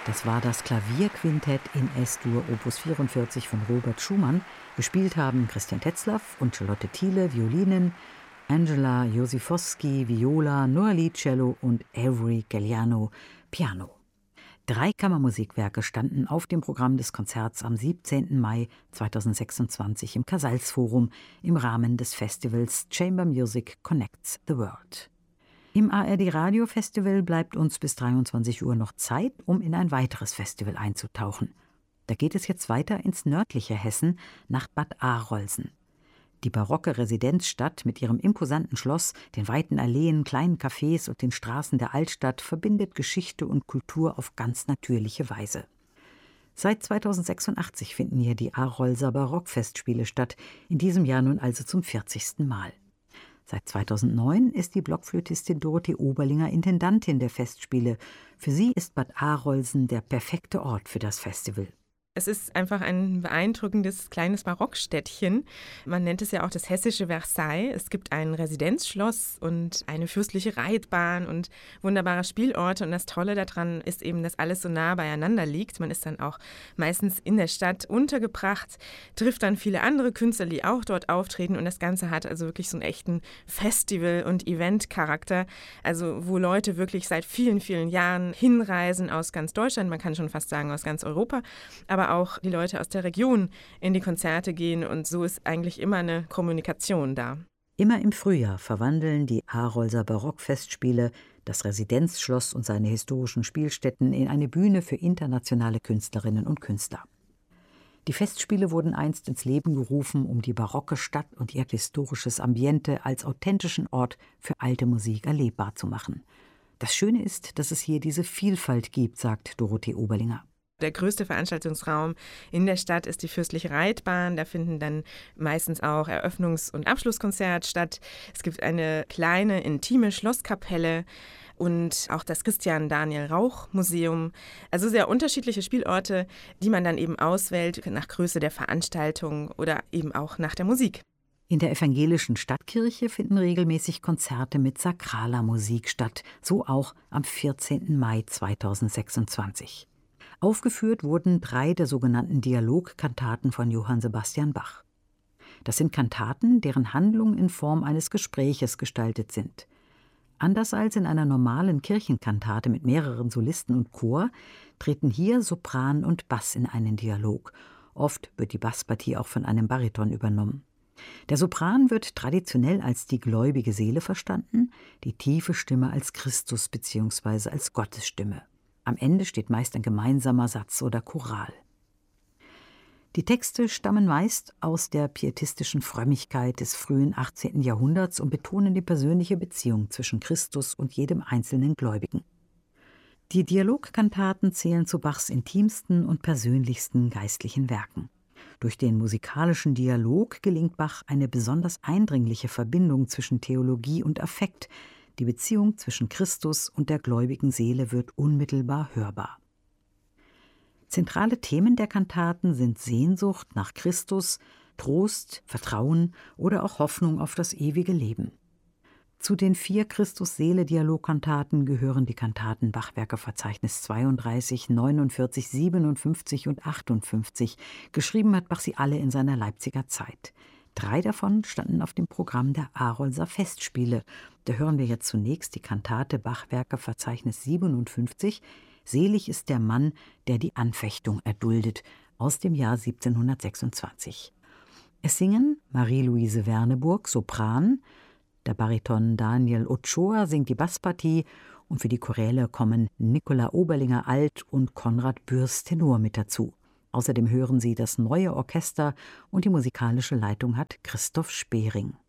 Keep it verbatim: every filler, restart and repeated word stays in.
Das war das Klavierquintett in S-Dur Opus vierundvierzig von Robert Schumann. Gespielt haben Christian Tetzlaff und Charlotte Thiele Violinen, Angela Josifowski Viola, Noailly Cello und Avery Galliano Piano. Drei Kammermusikwerke standen auf dem Programm des Konzerts am siebzehnten Mai zweitausendsechsundzwanzig im Casals-Forum im Rahmen des Festivals Chamber Music Connects the World. Im A R D-Radio-Festival bleibt uns bis dreiundzwanzig Uhr noch Zeit, um in ein weiteres Festival einzutauchen. Da geht es jetzt weiter ins nördliche Hessen, nach Bad Arolsen. Die barocke Residenzstadt mit ihrem imposanten Schloss, den weiten Alleen, kleinen Cafés und den Straßen der Altstadt verbindet Geschichte und Kultur auf ganz natürliche Weise. Seit zweitausendsechsundachtzig finden hier die Arolser Barockfestspiele statt, in diesem Jahr nun also zum vierzigsten Mal. Seit zweitausendneun ist die Blockflötistin Dorothee Oberlinger Intendantin der Festspiele. Für sie ist Bad Arolsen der perfekte Ort für das Festival. Es ist einfach ein beeindruckendes kleines Barockstädtchen. Man nennt es ja auch das hessische Versailles. Es gibt ein Residenzschloss und eine fürstliche Reitbahn und wunderbare Spielorte. Und das Tolle daran ist eben, dass alles so nah beieinander liegt. Man ist dann auch meistens in der Stadt untergebracht, trifft dann viele andere Künstler, die auch dort auftreten. Und das Ganze hat also wirklich so einen echten Festival- und Event-Charakter. Also wo Leute wirklich seit vielen, vielen Jahren hinreisen aus ganz Deutschland. Man kann schon fast sagen aus ganz Europa. Aber auch die Leute aus der Region in die Konzerte gehen und so ist eigentlich immer eine Kommunikation da. Immer im Frühjahr verwandeln die Arolser Barockfestspiele das Residenzschloss und seine historischen Spielstätten in eine Bühne für internationale Künstlerinnen und Künstler. Die Festspiele wurden einst ins Leben gerufen, um die barocke Stadt und ihr historisches Ambiente als authentischen Ort für alte Musik erlebbar zu machen. Das Schöne ist, dass es hier diese Vielfalt gibt, sagt Dorothee Oberlinger. Der größte Veranstaltungsraum in der Stadt ist die fürstliche Reitbahn. Da finden dann meistens auch Eröffnungs- und Abschlusskonzerte statt. Es gibt eine kleine, intime Schlosskapelle und auch das Christian-Daniel-Rauch-Museum. Also sehr unterschiedliche Spielorte, die man dann eben auswählt nach Größe der Veranstaltung oder eben auch nach der Musik. In der evangelischen Stadtkirche finden regelmäßig Konzerte mit sakraler Musik statt, so auch am vierzehnten Mai zweitausendsechsundzwanzig. Aufgeführt wurden drei der sogenannten Dialogkantaten von Johann Sebastian Bach. Das sind Kantaten, deren Handlung in Form eines Gespräches gestaltet sind. Anders als in einer normalen Kirchenkantate mit mehreren Solisten und Chor, treten hier Sopran und Bass in einen Dialog. Oft wird die Basspartie auch von einem Bariton übernommen. Der Sopran wird traditionell als die gläubige Seele verstanden, die tiefe Stimme als Christus bzw. als Gottesstimme. Am Ende steht meist ein gemeinsamer Satz oder Choral. Die Texte stammen meist aus der pietistischen Frömmigkeit des frühen achtzehnten Jahrhunderts und betonen die persönliche Beziehung zwischen Christus und jedem einzelnen Gläubigen. Die Dialogkantaten zählen zu Bachs intimsten und persönlichsten geistlichen Werken. Durch den musikalischen Dialog gelingt Bach eine besonders eindringliche Verbindung zwischen Theologie und Affekt. Die Beziehung zwischen Christus und der gläubigen Seele wird unmittelbar hörbar. Zentrale Themen der Kantaten sind Sehnsucht nach Christus, Trost, Vertrauen oder auch Hoffnung auf das ewige Leben. Zu den vier Christus-Seele-Dialogkantaten gehören die Kantaten Bachwerkeverzeichnis zweiunddreißig, neunundvierzig, siebenundfünfzig und achtundfünfzig. Geschrieben hat Bach sie alle in seiner Leipziger Zeit. Drei davon standen auf dem Programm der Arolser Festspiele. Da hören wir jetzt zunächst die Kantate Bachwerkeverzeichnis siebenundfünfzig, Selig ist der Mann, der die Anfechtung erduldet, aus dem Jahr siebzehnhundertsechsundzwanzig. Es singen Marie-Louise Werneburg, Sopran, der Bariton Daniel Ochoa singt die Basspartie und für die Choräle kommen Nicola Oberlinger Alt und Konrad Bürs Tenor mit dazu. Außerdem hören Sie das neue Orchester und die musikalische Leitung hat Christoph Spering.